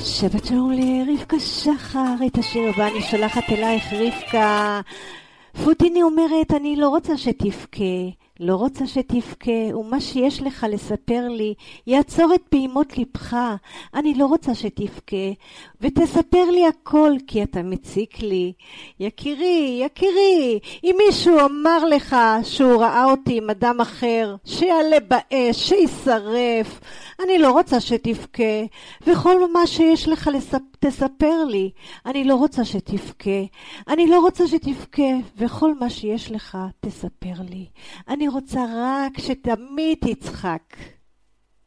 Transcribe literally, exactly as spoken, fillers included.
שבת שלום לרבקה שחר, את השיר הבא אני שולחת אלייך רבקה. פוטיני אומרת, אני לא רוצה שתבכה, לא רוצה שתבכה, ומה שיש לך לספר לי יעצור את פעימות לבך. אני לא רוצה שתבכה, ותספר לי הכל, כי אתה מציק לי. יקירי, יקירי, אם מישהו אמר לך שהוא ראה אותי עם אדם אחר, שיעלה באש, שישרף, אני לא רוצה שתבכה, וכל מה שיש לך לספר, תספר לי. אני לא רוצה שתבכה, אני לא רוצה שתבכה, וכל מה שיש לך תספר לי. אני רוצה רק שתמיד תצחק.